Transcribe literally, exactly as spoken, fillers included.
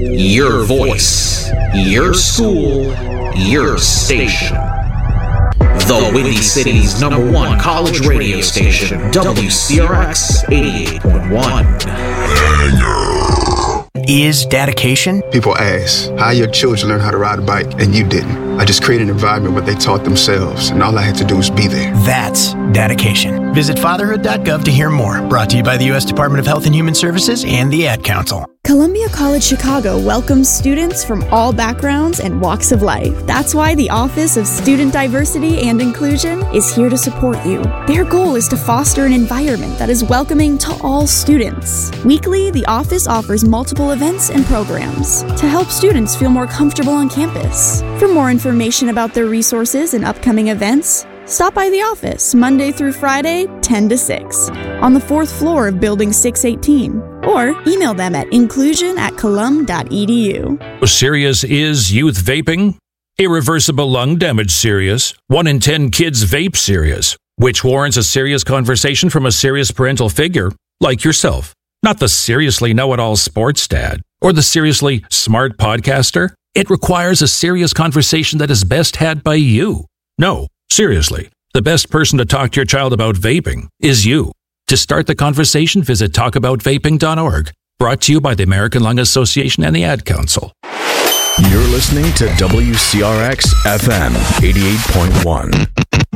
your voice, your school, your station. The Windy City's number one college radio station, W C R X eighty-eight point one. Is dedication? People ask, how your children learn how to ride a bike and you didn't? I just created an environment where they taught themselves, and all I had to do was be there. That's dedication. Visit fatherhood dot gov to hear more. Brought to you by the U S Department of Health and Human Services and the Ad Council. Columbia College Chicago welcomes students from all backgrounds and walks of life. That's why the Office of Student Diversity and Inclusion is here to support you. Their goal is to foster an environment that is welcoming to all students. Weekly, the office offers multiple events and programs to help students feel more comfortable on campus. For more information about their resources and upcoming events, stop by the office Monday through Friday, ten to six, on the fourth floor of Building six eighteen, or email them at inclusion at colum dot e d u. Serious is youth vaping? Irreversible lung damage serious. One in ten kids vape serious, which warrants a serious conversation from a serious parental figure like yourself. Not the seriously know-it-all sports dad or the seriously smart podcaster. It requires a serious conversation that is best had by you. No, seriously, the best person to talk to your child about vaping is you. To start the conversation, visit talk about vaping dot org. Brought to you by the American Lung Association and the Ad Council. You're listening to W C R X F M eighty-eight point one.